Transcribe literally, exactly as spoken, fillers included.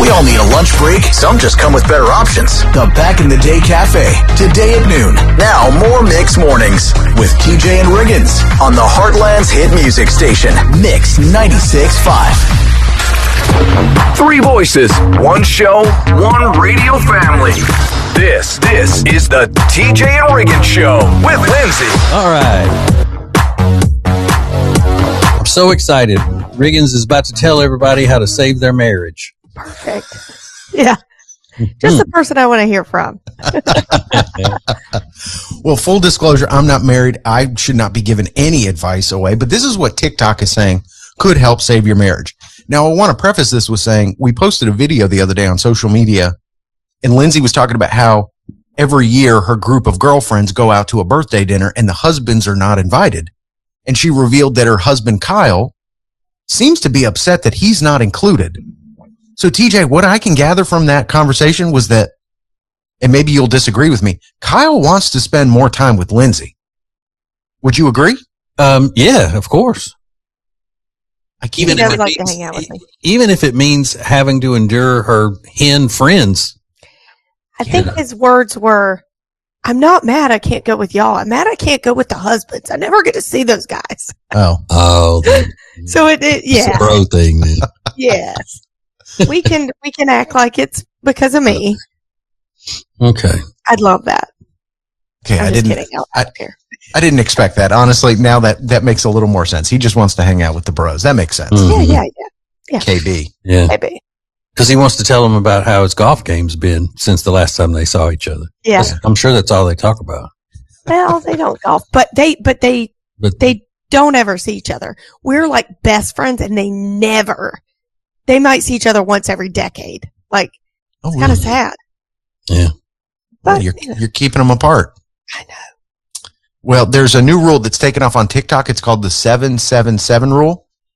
We all need a lunch break. Some just come with better options. The Back in the Day Cafe, today at noon. Now, more Mix Mornings with T J and Riggins on the Heartland's hit music station, Mix ninety-six point five. Three voices, one show, one radio family. This, this is the T J and Riggins Show with Lindsay. All right. I'm so excited. Riggins is about to tell everybody how to save their marriage. Perfect. Yeah. Just the person I want to hear from. Well, full disclosure, I'm not married. I should not be giving any advice away, but this is what TikTok is saying could help save your marriage. Now, I want to preface this with saying we posted a video the other day on social media, and Lindsay was talking about how every year her group of girlfriends go out to a birthday dinner and the husbands are not invited. And she revealed that her husband, Kyle, seems to be upset that he's not included. So, T J, what I can gather from that conversation was that, and maybe you'll disagree with me, Kyle wants to spend more time with Lindsay. Would you agree? Um, yeah, of course. He Even does if, it like means, to hang out with me. even if it means having to endure her hen friends. I think Yeah. his words were, I'm not mad I can't go with y'all. I'm mad I can't go with the husbands. I never get to see those guys. Oh. Oh, So it, it it's a yeah, bro thing then. yes. We can, we can act like it's because of me. Okay. I'd love that. Okay, I'm I just didn't kidding. I I, don't care. I didn't expect that. Honestly, now that that makes a little more sense. He just wants to hang out with the bros. That makes sense. Mm. Yeah, Mhm. yeah, yeah. Yeah. K B. Yeah. Maybe. Because he wants to tell them about how his golf game's been since the last time they saw each other. Yeah. I'm sure that's all they talk about. Well, they don't golf, but they, but they, But they don't ever see each other. We're like best friends and they never, they might see each other once every decade. Like, Oh, it's kind of really? sad. yeah. But you're, you know, you're keeping them apart. I know. Well, there's a new rule that's taken off on TikTok. It's called the seven seven seven rule.